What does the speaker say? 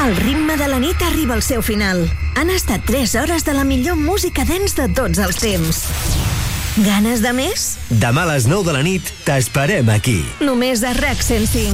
El ritme de la nit arriba al seu final. Han estat 3 hores de la millor música dance de tots els temps. Ganes de més? Demà a les 9 de la nit t'esperem aquí. Només a RAC 105.